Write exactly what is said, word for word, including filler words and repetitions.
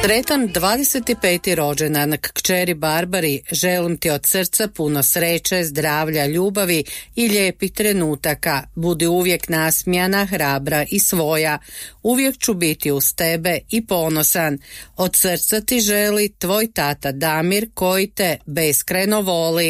Sretan dvadeset peti rođendan kćeri Barbari, želim ti od srca puno sreće, zdravlja, ljubavi i lijepih trenutaka. Budi uvijek nasmijana, hrabra i svoja. Uvijek ću biti uz tebe i ponosan. Od srca ti želi tvoj tata Damir koji te beskrajno voli.